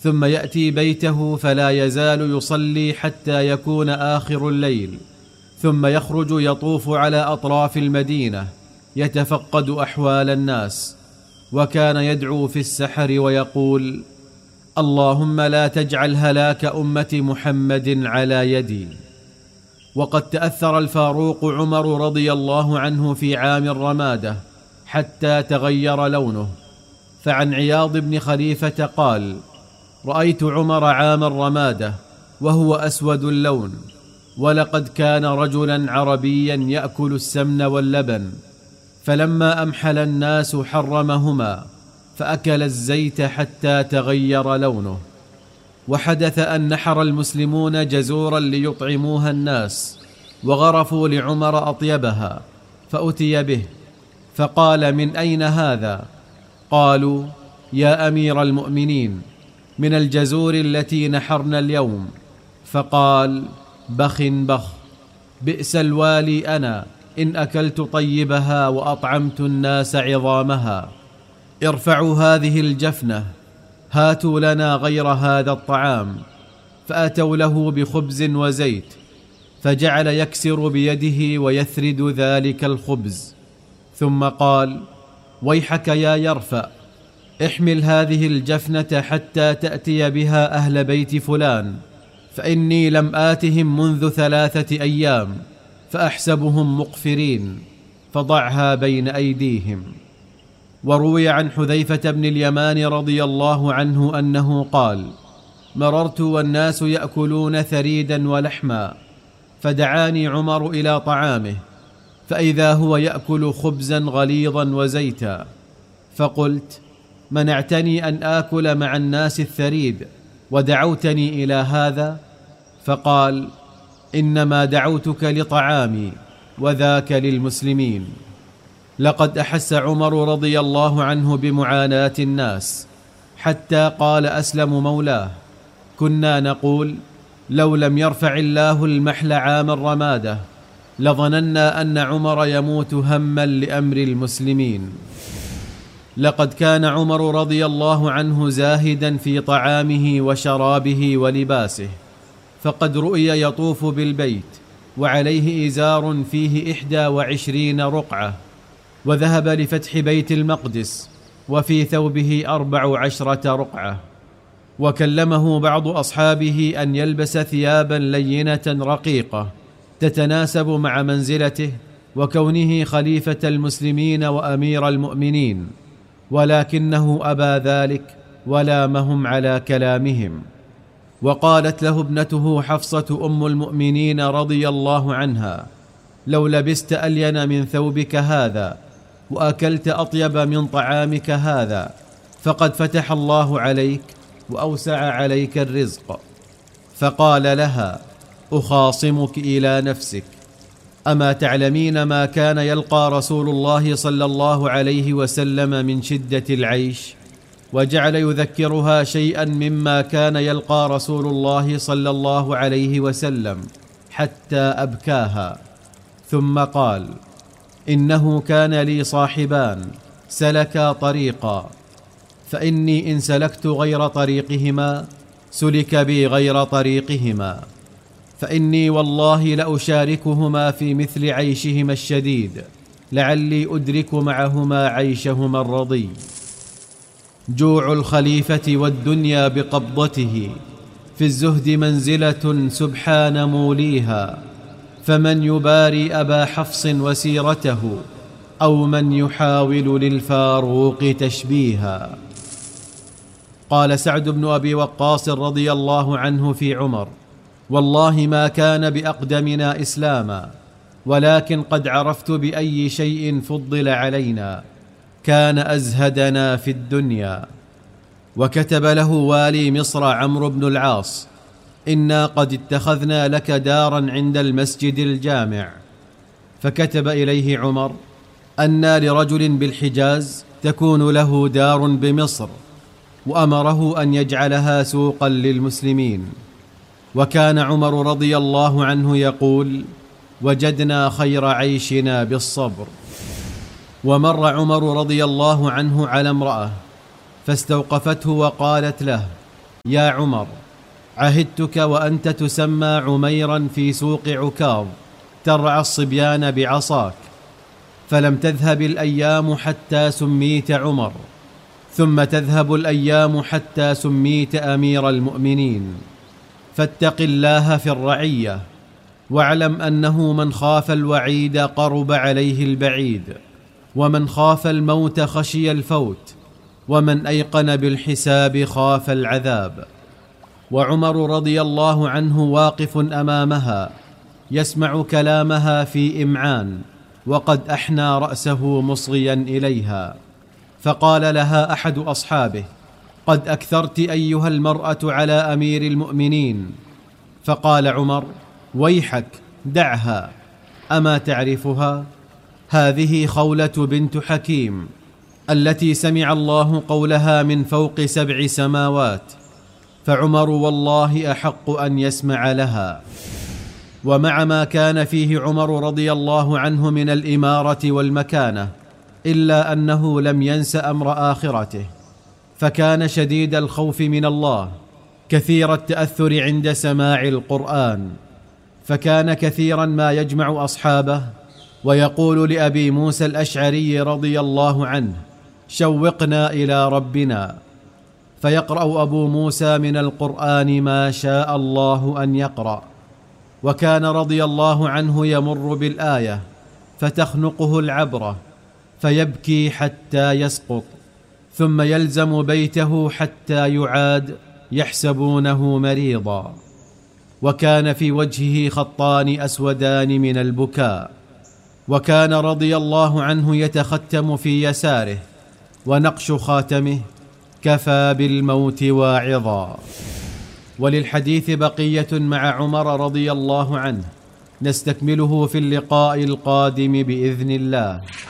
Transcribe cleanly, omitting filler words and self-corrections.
ثم يأتي بيته فلا يزال يصلي حتى يكون آخر الليل، ثم يخرج يطوف على أطراف المدينة يتفقد أحوال الناس، وكان يدعو في السحر ويقول: اللهم لا تجعل هلاك أمة محمد على يدي. وقد تأثر الفاروق عمر رضي الله عنه في عام الرمادة حتى تغير لونه، فعن عياض بن خليفة قال: رأيت عمر عام الرمادة وهو أسود اللون، ولقد كان رجلا عربيا يأكل السمن واللبن، فلما أمحل الناس حرمهما فأكل الزيت حتى تغير لونه. وحدث أن نحر المسلمون جزورا ليطعموها الناس، وغرفوا لعمر أطيبها، فأتي به فقال: من أين هذا؟ قالوا: يا أمير المؤمنين، من الجزور التي نحرنا اليوم. فقال: بخ بخ، بئس الوالي أنا إن أكلت طيبها وأطعمت الناس عظامها. ارفعوا هذه الجفنة، هاتوا لنا غير هذا الطعام. فأتوا له بخبز وزيت، فجعل يكسر بيده ويثرد ذلك الخبز، ثم قال: ويحك يا يرفع، احمل هذه الجفنة حتى تأتي بها أهل بيت فلان، فإني لم آتهم منذ 3 أيام فأحسبهم مقفرين، فضعها بين أيديهم. وروي عن حذيفة بن اليمان رضي الله عنه أنه قال: مررت والناس يأكلون ثريدا ولحما، فدعاني عمر إلى طعامه، فإذا هو يأكل خبزا غليظا وزيتا، فقلت: منعتني أن آكل مع الناس الثريد ودعوتني إلى هذا؟ فقال: إنما دعوتك لطعامي، وذاك للمسلمين. لقد أحس عمر رضي الله عنه بمعاناة الناس، حتى قال أسلم مولاه: كنا نقول لو لم يرفع الله المحل عام الرمادة لظننا أن عمر يموت هما لأمر المسلمين. لقد كان عمر رضي الله عنه زاهدا في طعامه وشرابه ولباسه، فقد رؤي يطوف بالبيت وعليه إزار فيه 21 رقعة، وذهب لفتح بيت المقدس وفي ثوبه 14 رقعة. وكلمه بعض أصحابه أن يلبس ثيابا لينة رقيقة تتناسب مع منزلته وكونه خليفة المسلمين وأمير المؤمنين، ولكنه أبى ذلك ولامهم على كلامهم. وقالت له ابنته حفصة أم المؤمنين رضي الله عنها: لو لبست ألين من ثوبك هذا وأكلت أطيب من طعامك هذا فقد فتح الله عليك وأوسع عليك الرزق. فقال لها: أخاصمك إلى نفسك، أما تعلمين ما كان يلقى رسول الله صلى الله عليه وسلم من شدة العيش؟ وجعل يذكرها شيئا مما كان يلقى رسول الله صلى الله عليه وسلم حتى أبكاها، ثم قال: إنه كان لي صاحبان سلكا طريقا، فإني إن سلكت غير طريقهما سلك بي غير طريقهما، فإني والله لأشاركهما في مثل عيشهما الشديد لعلي أدرك معهما عيشهما الرضي. جوع الخليفة والدنيا بقبضته، في الزهد منزلة سبحان موليها، فمن يباري أبا حفص وسيرته أو من يحاول للفاروق تشبيها. قال سعد بن أبي وقاص رضي الله عنه في عمر: والله ما كان بأقدمنا إسلاما، ولكن قد عرفت بأي شيء فضل علينا، كان أزهدنا في الدنيا. وكتب له والي مصر عمرو بن العاص: إنا قد اتخذنا لك دارا عند المسجد الجامع. فكتب إليه عمر: أن لرجل بالحجاز تكون له دار بمصر، وأمره أن يجعلها سوقا للمسلمين. وكان عمر رضي الله عنه يقول: وجدنا خير عيشنا بالصبر. ومر عمر رضي الله عنه على امرأة فاستوقفته وقالت له: يا عمر، عهدتك وأنت تسمى عميرا في سوق عكاظ ترعى الصبيان بعصاك، فلم تذهب الأيام حتى سميت عمر، ثم تذهب الأيام حتى سميت أمير المؤمنين. فاتق الله في الرعية، واعلم أنه من خاف الوعيد قرب عليه البعيد، ومن خاف الموت خشي الفوت، ومن أيقن بالحساب خاف العذاب. وعمر رضي الله عنه واقف أمامها يسمع كلامها في إمعان، وقد أحنى رأسه مصغيا إليها، فقال لها أحد أصحابه: قد أكثرت أيها المرأة على أمير المؤمنين. فقال عمر: ويحك، دعها، أما تعرفها؟ هذه خولة بنت حكيم التي سمع الله قولها من فوق 7 سماوات، فعمر والله أحق أن يسمع لها. ومع ما كان فيه عمر رضي الله عنه من الإمارة والمكانة، إلا أنه لم ينس أمر آخرته، فكان شديد الخوف من الله، كثير التأثر عند سماع القرآن، فكان كثيرا ما يجمع أصحابه ويقول لأبي موسى الأشعري رضي الله عنه: شوقنا إلى ربنا، فيقرأ أبو موسى من القرآن ما شاء الله أن يقرأ، وكان رضي الله عنه يمر بالآية فتخنقه العبرة فيبكي حتى يسقط، ثم يلزم بيته حتى يعاد يحسبونه مريضا، وكان في وجهه خطان أسودان من البكاء. وكان رضي الله عنه يتختم في يساره، ونقش خاتمه: كفى بالموت واعظا. وللحديث بقية مع عمر رضي الله عنه، نستكمله في اللقاء القادم بإذن الله.